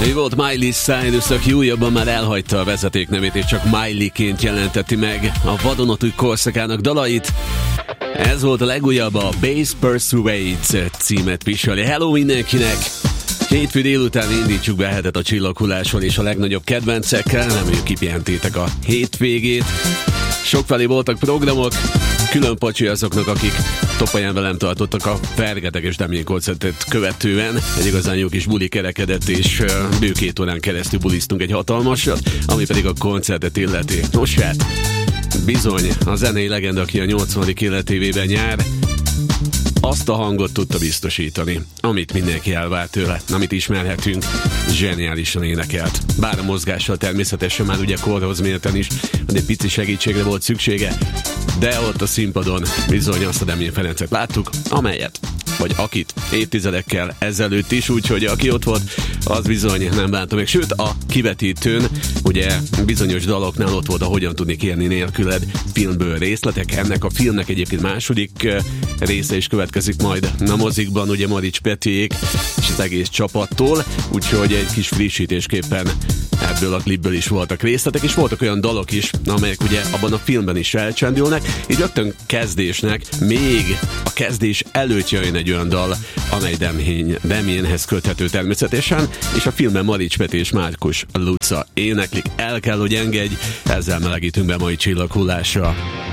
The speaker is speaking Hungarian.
Ő volt Miley Cyrus, aki újabban már elhagyta a vezeték nevét, és csak Miley-ként jelenteti meg a vadonatúj korszakának dalait. Ez volt a legújabb, a Bass Persuades címet viseli. Hello mindenkinek! Hétfő délután indítsuk be hetet a Csillaghullásról és a legnagyobb kedvencekkel. Reméljük kipihentétek a hétvégét. Sokfelé voltak programok, külön pacsi azoknak, akik Topaján velem tartottak a Fergeteges Demjén koncertet követően. Egy igazán jó kis buli kerekedett, és bő 2 órán keresztül buliztunk egy hatalmasat, ami pedig a koncertet illeti. Nos hát, bizony, a zenei legenda, aki a 80. életévében jár, azt a hangot tudta biztosítani, amit mindenki elvárt tőle, amit ismerhetünk, zseniálisan énekelt. Bár a mozgással természetesen már ugye korhoz mérten is, de egy pici segítségre volt szüksége, de ott a színpadon bizony azt a Demjén Ferencet láttuk, amelyet, vagy akit évtizedekkel ezelőtt is, úgyhogy aki ott volt, az bizony nem bánta meg. Sőt, a kivetítőn, ugye bizonyos daloknál ott volt a Hogyan tudni kérni nélküled filmből részletek. Ennek a filmnek egyébként második része is következik majd a mozikban, ugye Marics Petiék és az egész csapattól, úgyhogy egy kis frissítésképpen ebből a klipből is voltak részletek, és voltak olyan dalok is, amelyek ugye abban a filmben is elcsendülnek, így rögtön kezdésnek, még a kezdés előtt jön egy olyan dal, amely Demjénhez köthető természetesen, és a filmben Marics Peti és Márkus Luca éneklik. El kell, hogy engedj, ezzel melegítünk be mai Csillaghullásra.